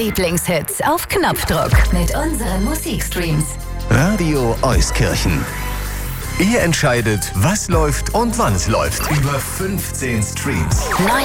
Lieblingshits auf Knopfdruck mit unseren Musikstreams. Radio Euskirchen. Ihr entscheidet, was läuft und wann es läuft. Über 15 Streams.